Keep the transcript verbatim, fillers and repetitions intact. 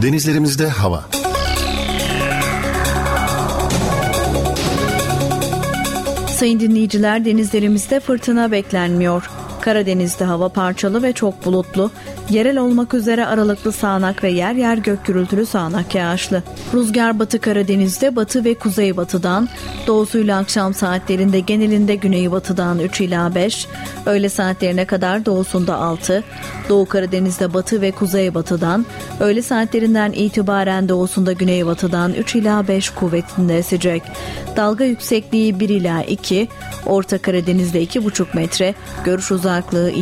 Denizlerimizde hava. Sayın dinleyiciler, denizlerimizde fırtına beklenmiyor. Karadeniz'de hava parçalı ve çok bulutlu. Yerel olmak üzere aralıklı sağanak ve yer yer gök gürültülü sağanak yağışlı. Rüzgar Batı Karadeniz'de batı ve kuzeybatıdan, doğusuyla akşam saatlerinde genelinde güneybatıdan üç ila beş, öğle saatlerine kadar doğusunda altı, Doğu Karadeniz'de batı ve kuzeybatıdan, öğle saatlerinden itibaren doğusunda güneybatıdan üç ila beş kuvvetinde esecek. Dalga yüksekliği bir ila iki, Orta Karadeniz'de iki buçuk metre, görüş uzaklığı